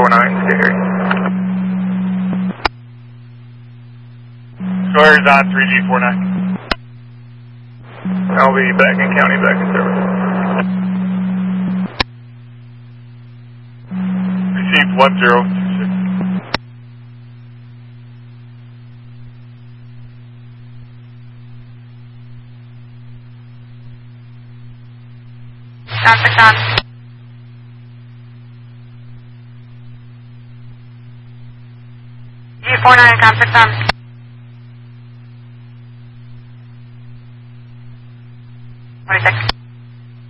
G49, stay here. Sawyer's on 3G49. I'll be back in county, back in service. Received 1026. Traffic on. G49, conflict on. What do you think?